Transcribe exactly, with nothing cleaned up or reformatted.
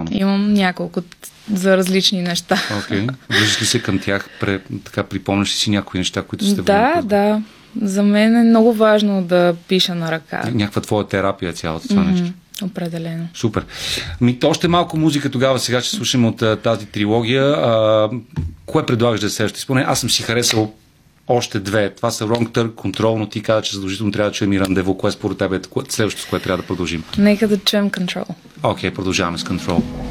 само? Имам няколко за различни неща. Окей. Okay. Виждаш ли се към тях? Пре, така припомняш ли си някои неща, които сте Да, върнали? да. За мен е много важно да пиша на ръка. Някаква твоя терапия цялата това mm-hmm. нещо. Определено. Супер. Ми, още малко музика тогава, сега ще слушам от а, тази трилогия. А, кое предлагаш да е следващото изпълнение? Аз съм си харесал още две. Това са Wrong Turn, Control, но ти каза, че задължително трябва да чуем и Рандево. Кое според теб е следващото, с което трябва да продължим? Нека да чуем Control. Окей, okay, продължаваме с Control.